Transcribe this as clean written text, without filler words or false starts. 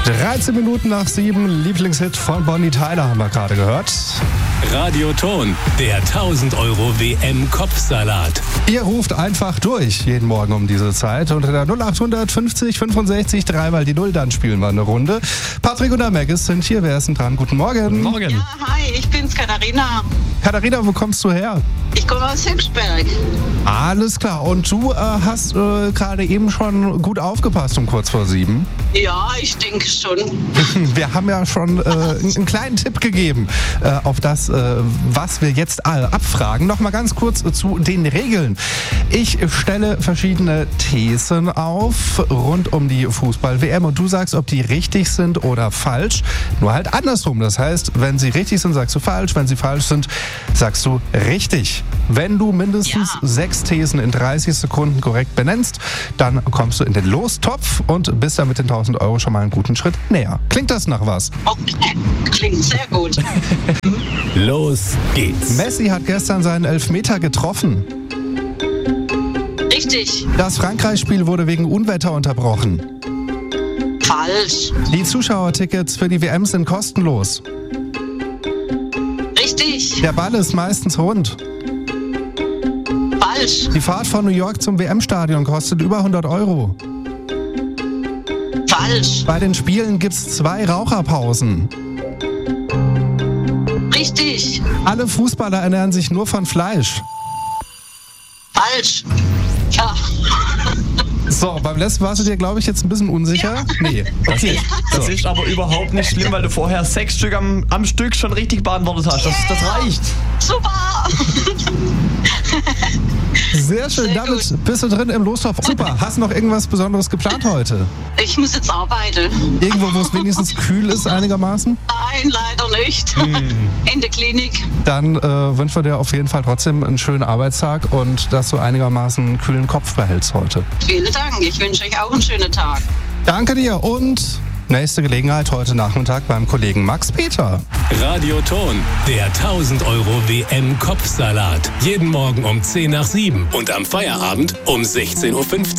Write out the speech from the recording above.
13 Minuten nach 7, Lieblingshit von Bonnie Tyler haben wir gerade gehört. Radioton, der 1000 Euro WM-Kopfsalat. Ihr ruft einfach durch, jeden Morgen um diese Zeit. Unter der 0800 50 65 3 mal die 0, dann spielen wir eine Runde. Patrick und der Maggis sind hier. Wer ist denn dran? Guten Morgen. Guten Morgen. Ja, hi, ich bin's, Katharina. Katharina, wo kommst du her? Ich komme aus Hippsberg. Alles klar. Und du hast gerade eben schon gut aufgepasst um kurz vor 7. Ja, ich denke schon. Wir haben ja schon einen kleinen Tipp gegeben auf das, was wir jetzt abfragen. Nochmal ganz kurz zu den Regeln. Ich stelle verschiedene Thesen auf rund um die Fußball-WM und du sagst, ob die richtig sind oder falsch. Nur halt andersrum. Das heißt, wenn sie richtig sind, sagst du falsch. Wenn sie falsch sind, sagst du richtig. Wenn du mindestens 6 Thesen in 30 Sekunden korrekt benennst, dann kommst du in den Lostopf und bist dann mit den 1000 Euro schon mal einen guten Schritt näher. Klingt das nach was? Okay, klingt sehr gut. Los geht's. Messi hat gestern seinen Elfmeter getroffen. Richtig. Das Frankreich-Spiel wurde wegen Unwetter unterbrochen. Falsch. Die Zuschauertickets für die WM sind kostenlos. Richtig. Der Ball ist meistens rund. Falsch. Die Fahrt von New York zum WM-Stadion kostet über 100 Euro. Falsch. Bei den Spielen gibt's 2 Raucherpausen. Richtig. Alle Fußballer ernähren sich nur von Fleisch. Falsch. Ja. So, beim letzten warst du dir, glaube ich, jetzt ein bisschen unsicher. Ja. Nee, okay. Das ist aber überhaupt nicht schlimm, weil du vorher 6 Stück am Stück schon richtig beantwortet hast. Das reicht. Super. Sehr schön, Sehr damit gut. bist du drin im Lostopf. Super, hast du noch irgendwas Besonderes geplant heute? Ich muss jetzt arbeiten. Irgendwo, wo es wenigstens kühl ist einigermaßen? Nein, leider nicht. In der Klinik. Dann wünschen wir dir auf jeden Fall trotzdem einen schönen Arbeitstag und dass du einigermaßen einen kühlen Kopf behältst heute. Vielen Dank. Ich wünsche euch auch einen schönen Tag. Danke dir und nächste Gelegenheit heute Nachmittag beim Kollegen Max Peter. Radioton, der 1000 Euro WM-Kopfsalat. Jeden Morgen um 10 nach 7 und am Feierabend um 16:15 Uhr.